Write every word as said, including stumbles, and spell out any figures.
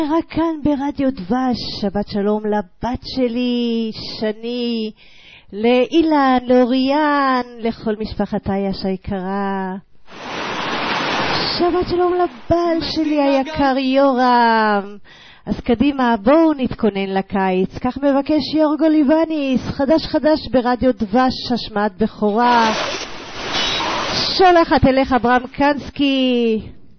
רק כאן ברדיו דבש, שבת שלום לבת שלי, שני, לאילן, לאוריאן, לכל משפחת אייש היקרה. שבת שלום לבעל שלי היקר יורם. אז קדימה, בואו נתכונן לקיץ. כך מבקש יורגו ליבניס, חדש חדש ברדיו דבש, השמעת בכורה. שולחת אליך אברהם קנסקי.